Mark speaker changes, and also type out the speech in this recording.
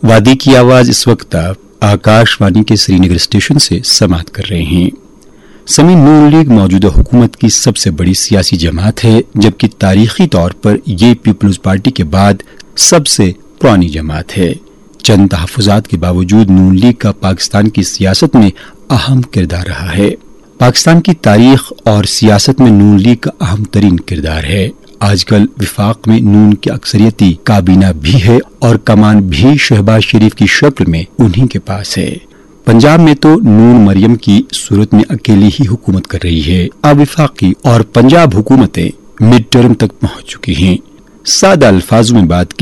Speaker 1: वादी की आवाज इस वक्त आप आकाशवाणी के श्रीनगर स्टेशन से समाप्त कर रहे हैं। समी नून लीग मौजूदा हुकूमत की सबसे बड़ी सियासी जमात है, जबकि तारीखी तौर पर ये पीपल्स पार्टी के बाद सबसे पुरानी जमात है। चंद तहफ़्फ़ुज़ात के बावजूद नून लीग का पाकिस्तान की सियासत में अहम किरदार रहा है। पाकिस्तान की तारीख और सियासत में नून लीग का अहम तरीन किरदार है। आजकल विफाक में नून की अक्सरियती काबीना भी है और कमान भी शहबाज शरीफ की शक्ल में उन्हीं के पास है। पंजाब में तो नून मरियम की सूरत में अकेली ही हुकूमत कर रही है। अब विफाकी और पंजाब हुकूमतें मिड टर्म तक पहुंच चुकी हैं। सादा अल्फाजों में बात की